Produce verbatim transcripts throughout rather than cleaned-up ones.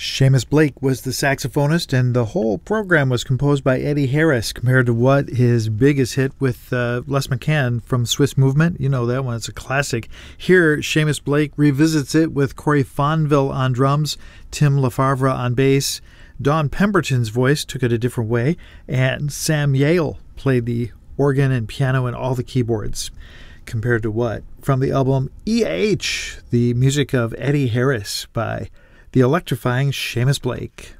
Seamus Blake was the saxophonist, and the whole program was composed by Eddie Harris, compared to what his biggest hit with uh, Les McCann from Swiss Movement. You know that one. It's a classic. Here, Seamus Blake revisits it with Corey Fonville on drums, Tim LaFavre on bass. Don Pemberton's voice took it a different way, and Sam Yale played the organ and piano and all the keyboards. Compared to what? From the album E H, the music of Eddie Harris by the electrifying Seamus Blake.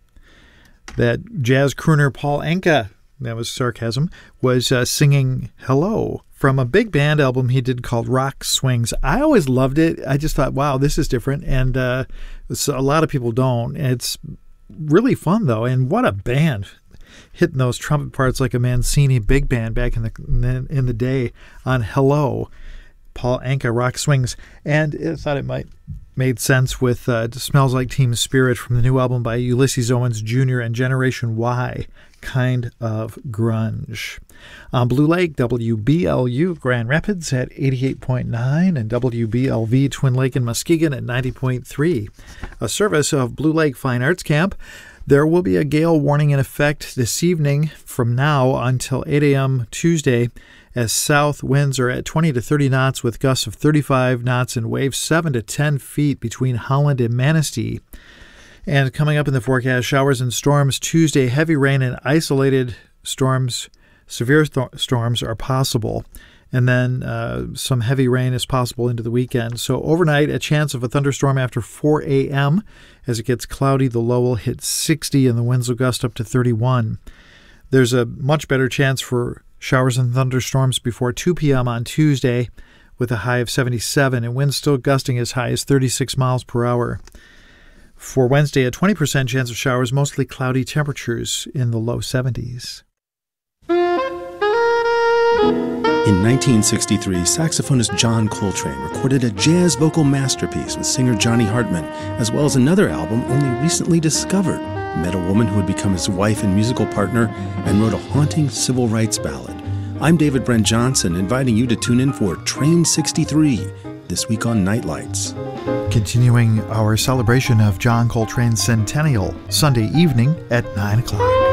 That jazz crooner Paul Anka, that was sarcasm, was uh, singing Hello from a big band album he did called Rock Swings. I always loved it. I just thought, wow, this is different, and uh, so a lot of people don't. It's really fun, though, and what a band. Hitting those trumpet parts like a Mancini big band back in the in the day on Hello, Paul Anka, Rock Swings. And I thought it might made sense with uh, Smells Like Teen Spirit from the new album by Ulysses Owens Junior and Generation Y, Kind of Grunge. On Blue Lake, W B L U Grand Rapids at eighty-eight point nine and W B L V Twin Lake and Muskegon at ninety point three. A service of Blue Lake Fine Arts Camp. There will be a gale warning in effect this evening from now until eight a.m. Tuesday, as south winds are at twenty to thirty knots with gusts of thirty-five knots and waves seven to ten feet between Holland and Manistee. And coming up in the forecast, showers and storms Tuesday, heavy rain and isolated storms, severe th- storms are possible. And then uh, some heavy rain is possible into the weekend. So overnight, a chance of a thunderstorm after four a.m. As it gets cloudy, the low will hit sixty and the winds will gust up to thirty-one. There's a much better chance for showers and thunderstorms before two p.m. on Tuesday with a high of seventy-seven and winds still gusting as high as thirty-six miles per hour. For Wednesday, a twenty percent chance of showers, mostly cloudy, temperatures in the low seventies. In nineteen sixty-three, saxophonist John Coltrane recorded a jazz vocal masterpiece with singer Johnny Hartman, as well as another album only recently discovered. He met a woman who would become his wife and musical partner and wrote a haunting civil rights ballad. I'm David Brent Johnson, inviting you to tune in for Train sixty-three, this week on Nightlights. Continuing our celebration of John Coltrane's centennial, Sunday evening at nine o'clock.